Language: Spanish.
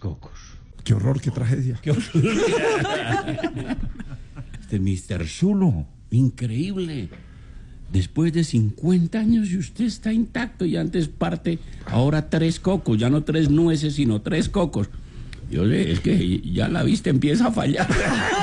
cocos. Qué horror, qué tragedia. ¡Qué horror! Mr. Zulu, increíble. Después de 50 años y usted está intacto y antes parte, ahora 3 cocos, ya no 3 nueces, sino 3 cocos. Yo sé, es que ya la vista empieza a fallar.